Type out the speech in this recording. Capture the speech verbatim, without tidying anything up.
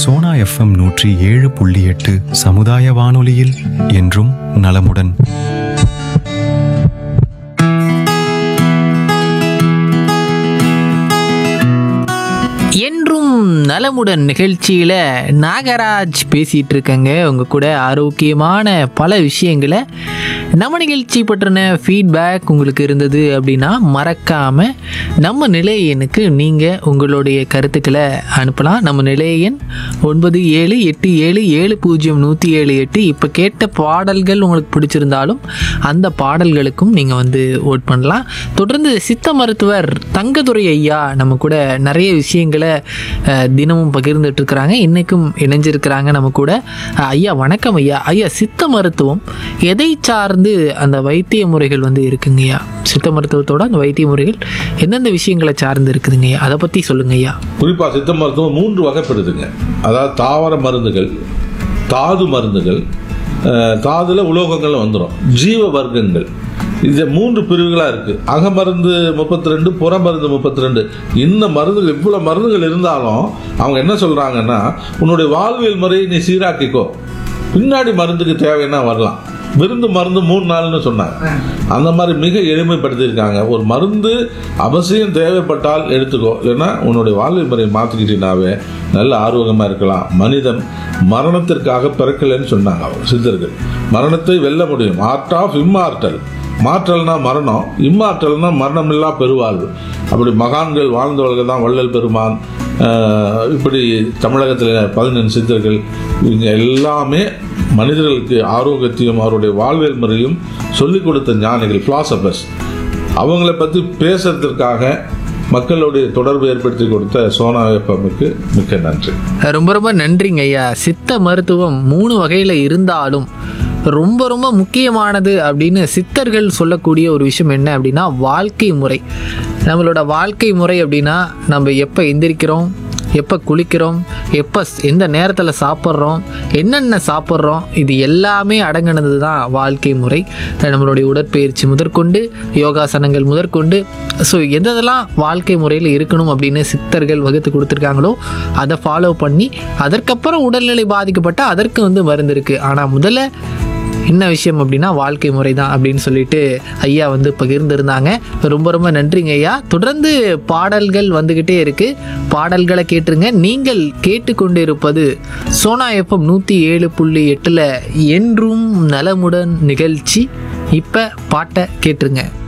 Sona FM நூற்றி ஏழு புள்ளி எட்டு சமுதாய வானொலியில் என்றும் நலமுடன். என்றும் நலமுடன் நிகழ்ச்சியில் நாகராஜ் பேசிகிட்டு இருக்கேங்க. உங்கள் கூட ஆரோக்கியமான பல விஷயங்களை நம்ம நிகழ்ச்சி பற்றின ஃபீட்பேக் உங்களுக்கு இருந்தது அப்படின்னா மறக்காமல் நம்ம நிலையனுக்கு நீங்கள் உங்களுடைய கருத்துக்களை அனுப்பலாம். நம்ம நிலைய எண் ஒன்பது ஏழு எட்டு ஏழு ஏழு பூஜ்ஜியம் நூற்றி ஏழு எட்டு. இப்போ கேட்ட பாடல்கள் உங்களுக்கு பிடிச்சிருந்தாலும் அந்த பாடல்களுக்கும் நீங்கள் வந்து ஓட் பண்ணலாம். தொடர்ந்து சித்த மருத்துவர் தங்கதுரை ஐயா நம்ம கூட நிறைய விஷயங்களை தினமும் பகிர்ந்துட்டு இருக்கிறாங்க. இன்னைக்கும் இணைஞ்சிருக்கிறாங்க நம்ம கூட. ஐயா வணக்கம் ஐயா. ஐயா, சித்த மருத்துவம் எதை சார்ந்து அந்த வைத்திய முறைகள் வந்து இருக்குங்கய்யா? சித்த மருத்துவத்தோட அந்த வைத்திய முறைகள் எந்தெந்த விஷயங்களை சார்ந்து இருக்குதுங்கய்யா, அதை பற்றி சொல்லுங்க ஐயா. குறிப்பாக சித்த மருத்துவம் மூன்று வகைப்படுதுங்க. அதாவது தாவர மருந்துகள், தாது மருந்துகள், தாதுல உலோகங்கள் வந்துடும், ஜீவ வர்க்கங்கள். இது மூன்று பிரிவுகளாக இருக்குது. அகமருந்து முப்பத்தி ரெண்டு, புற மருந்து முப்பத்தி ரெண்டு. இந்த மருந்துகள் இவ்வளோ மருந்துகள் இருந்தாலும் அவங்க என்ன சொல்கிறாங்கன்னா, உன்னுடைய வாழ்வியல் முறையை நீ சீராக்கிக்கோ, பின்னாடி மருந்துக்கு தேவைன்னா வரலாம். விருந்து மருந்து மூணு நாள்னு சொன்னாங்க. அந்த மாதிரி மிக எளிமைப்படுத்தியிருக்காங்க. ஒரு மருந்து அவசியம் தேவைப்பட்டால் எடுத்துக்கோ, இல்லைன்னா உன்னுடைய வாழ்வியல் முறையை மாற்றிக்கிட்டீங்கன்னாவே நல்ல ஆரோக்கியமாக இருக்கலாம். மனிதன் மரணத்திற்காக பிறக்கலைன்னு சொன்னாங்க அவர் சித்தர்கள். மரணத்தை வெல்ல முடியும். Art of immortal. மாற்றல்னா மரணம், இம்மாற்றல்னா மரணமில்லா பெருவாழ்வு. அப்படி மகான்கள் வாழ்ந்தவர்கள் தான் வள்ளல் பெருமான், இப்படி தமிழகத்தில் பதினெண்டு சித்தர்கள், இவங்க எல்லாமே மனிதர்களுக்கு ஆரோக்கியத்தையும் அவருடைய வாழ்வியல் முறையும் சொல்லிக் கொடுத்த ஞானிகள், பிலாசபர்ஸ். அவங்கள பற்றி பேசுறதுக்காக மக்களுடைய தொடர்பு ஏற்படுத்தி கொடுத்த சோனா எஃப்எம்முக்கு மிக்க நன்றி. ரொம்ப ரொம்ப நன்றிங்க ஐயா. சித்த மருத்துவம் மூணு வகையில் இருந்தாலும் ரொம்ப ரொம்ப முக்கியமானது அப்படின்னு சித்தர்கள் சொல்லக்கூடிய ஒரு விஷயம் என்ன அப்படின்னா வாழ்க்கை முறை. நம்மளோட வாழ்க்கை முறை அப்படின்னா நம்ம எப்போ எந்திரிக்கிறோம், எப்போ குளிக்கிறோம், எப்போ எந்த நேரத்தில் சாப்பிட்றோம், என்னென்ன சாப்பிட்றோம், இது எல்லாமே அடங்கினது தான் வாழ்க்கை முறை. நம்மளுடைய உடற்பயிற்சி முதற்கொண்டு, யோகாசனங்கள் முதற்கொண்டு, ஸோ எதெல்லாம் வாழ்க்கை முறையில் இருக்கணும் அப்படின்னு சித்தர்கள் வகுத்து கொடுத்துருக்காங்களோ அதை ஃபாலோ பண்ணி, அதற்கப்புறம் உடல்நிலை பாதிக்கப்பட்டால் அதற்கு வந்து மருந்து இருக்குது. ஆனால் முதல்ல என்ன விஷயம் அப்படின்னா வாழ்க்கை முறை தான் அப்படின்னு சொல்லிட்டு ஐயா வந்து பகிர்ந்துருந்தாங்க. ரொம்ப ரொம்ப நன்றிங்க ஐயா. தொடர்ந்து பாடல்கள் வந்துக்கிட்டே இருக்குது, பாடல்களை கேட்டுருங்க. நீங்கள் கேட்டுக்கொண்டு இருப்பது சோனா எஃப்எம் நூற்றி ஏழு புள்ளி எட்டில் என்றும் நலமுடன் நிகழ்ச்சி. இப்போ பாட்டை கேட்டுருங்க.